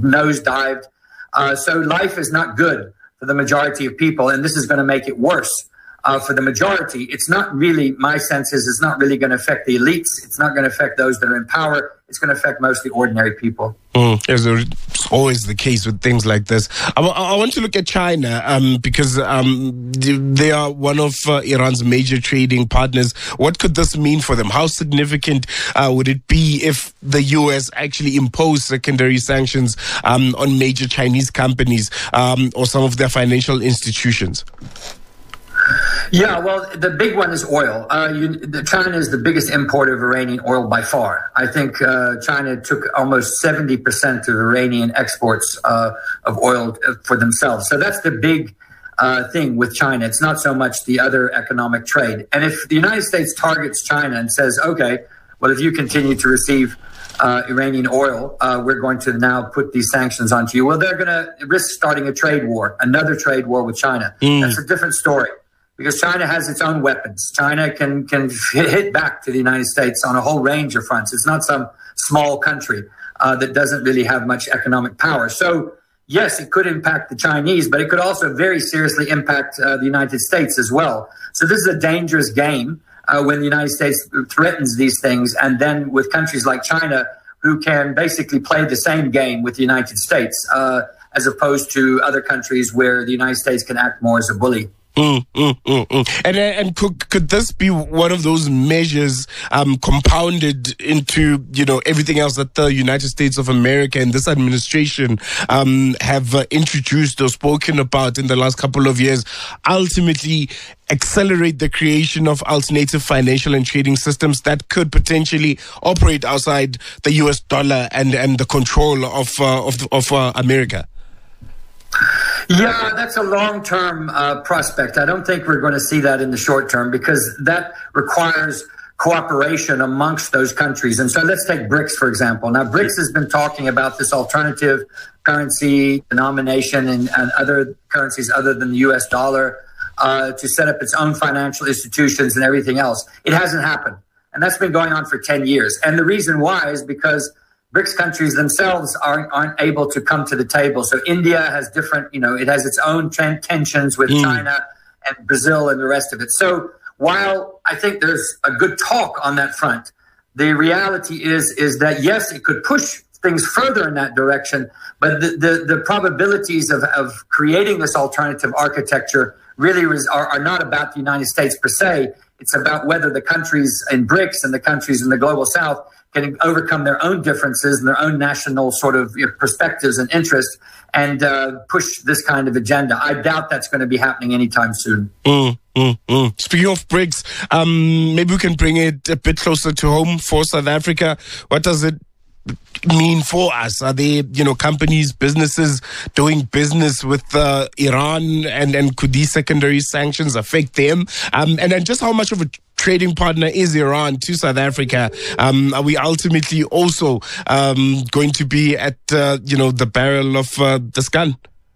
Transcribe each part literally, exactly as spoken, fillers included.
nosedived. Uh, so life is not good for the majority of people, and this is going to make it worse uh, for the majority. It's not really, my sense is, it's not really going to affect the elites. It's not going to affect those that are in power. It's going to affect mostly ordinary people. Mm, it's always the case with things like this. I, w- I want to look at China um, because um, they are one of uh, Iran's major trading partners. What could this mean for them? How significant uh, would it be if the U S actually imposed secondary sanctions um, on major Chinese companies um, or some of their financial institutions? Yeah, well, the big one is oil. Uh, you, the, China is the biggest importer of Iranian oil by far. I think uh, China took almost seventy percent of Iranian exports uh, of oil for themselves. So that's the big uh, thing with China. It's not so much the other economic trade. And if the United States targets China and says, okay, well, if you continue to receive uh, Iranian oil, uh, we're going to now put these sanctions onto you. Well, they're going to risk starting a trade war, another trade war with China. Mm. That's a different story. Because China has its own weapons. China can can hit back to the United States on a whole range of fronts. It's not some small country uh, that doesn't really have much economic power. So, yes, it could impact the Chinese, but it could also very seriously impact uh, the United States as well. So this is a dangerous game uh, when the United States threatens these things, and then with countries like China who can basically play the same game with the United States uh, as opposed to other countries where the United States can act more as a bully. Mm, mm, mm, mm. And and could could this be one of those measures um, compounded into, you know, everything else that the United States of America and this administration um, have uh, introduced or spoken about in the last couple of years, ultimately accelerate the creation of alternative financial and trading systems that could potentially operate outside the U S dollar and, and the control of uh, of of uh, America? Yeah, that's a long-term uh, prospect. I don't think we're going to see that in the short term because that requires cooperation amongst those countries. And so let's take BRICS, for example. Now, BRICS has been talking about this alternative currency denomination and, and other currencies other than the U S dollar uh, to set up its own financial institutions and everything else. It hasn't happened. And that's been going on for ten years. And the reason why is because BRICS countries themselves aren't, aren't able to come to the table. So India has different, you know, it has its own t- tensions with mm. China and Brazil and the rest of it. So while I think there's a good talk on that front, the reality is, is that, yes, it could push things further in that direction, but the, the, the probabilities of, of creating this alternative architecture really res- are, are not about the United States per se. It's about whether the countries in BRICS and the countries in the global south can overcome their own differences and their own national sort of you know, perspectives and interests and uh, push this kind of agenda. I doubt that's going to be happening anytime soon. Mm, mm, mm. Speaking of BRICS, um, maybe we can bring it a bit closer to home for South Africa. What does it mean for us? Are they, you know, companies, businesses doing business with uh, Iran, and, and could these secondary sanctions affect them? Um, and then just how much of a trading partner is Iran to South Africa? Um, are we ultimately also um, going to be at, uh, you know, the barrel of uh, this gun?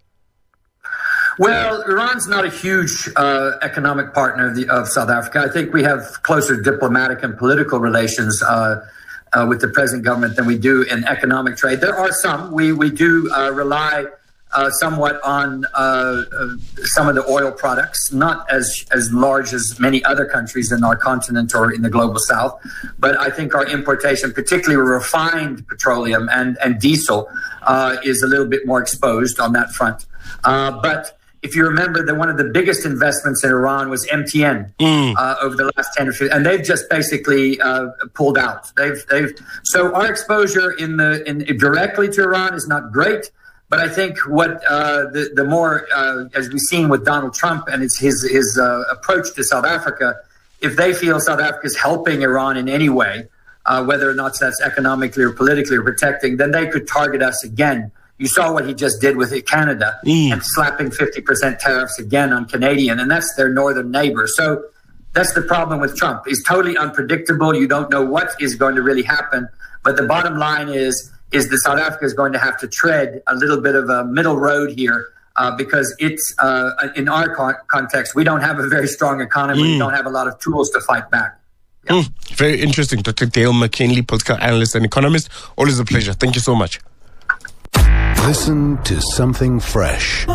Well, Iran's not a huge uh, economic partner of, the, of South Africa. I think we have closer diplomatic and political relations uh, uh, with the present government than we do in economic trade. There are some. We, we do uh, rely Uh, somewhat on uh, uh, some of the oil products, not as as large as many other countries in our continent or in the global south. But I think our importation, particularly refined petroleum and, and diesel, uh, is a little bit more exposed on that front. Uh, but if you remember that one of the biggest investments in Iran was M T N mm. uh, over the last ten or fifteen, and they've just basically uh, pulled out. They've they've so our exposure in the in directly to Iran is not great. But I think what uh, the, the more, uh, as we've seen with Donald Trump and it's his, his uh, approach to South Africa, if they feel South Africa is helping Iran in any way, uh, whether or not that's economically or politically or protecting, then they could target us again. You saw what he just did with Canada mm. and slapping fifty percent tariffs again on Canadian, and that's their northern neighbor. So that's the problem with Trump. He's totally unpredictable. You don't know what is going to really happen. But the bottom line is, is that South Africa is going to have to tread a little bit of a middle road here uh, because it's, uh, in our con- context, we don't have a very strong economy. Mm. We don't have a lot of tools to fight back. Yeah. Mm. Very interesting. Doctor Dale McKinley, political analyst and economist. Always a pleasure. Thank you so much. Listen to something fresh.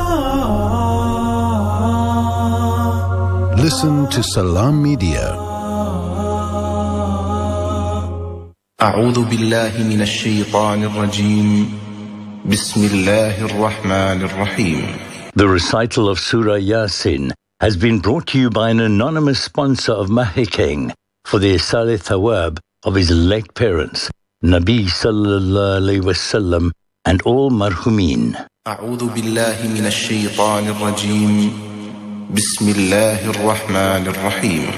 Listen to Salam Media. أعوذ بالله من الشيطان الرجيم بسم الله الرحمن الرحيم. The recital of Surah Yasin has been brought to you by an anonymous sponsor of Mahikeng for the Isale Thawab of his late parents, Nabi Sallallahu Alaihi Wasallam, and all marhumin. أعوذ بالله من الشيطان الرجيم بسم الله الرحمن الرحيم.